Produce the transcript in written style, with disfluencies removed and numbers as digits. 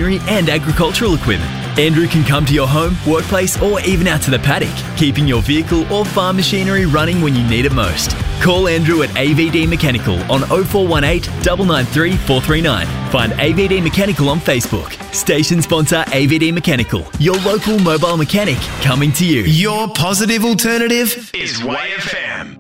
machinery and agricultural equipment. Andrew can come to your home, workplace or even out to the paddock, keeping your vehicle or farm machinery running when you need it most. Call Andrew at AVD Mechanical on 0418 993 439. Find AVD Mechanical on Facebook. Station sponsor AVD Mechanical, your local mobile mechanic coming to you. Your positive alternative is Way FM.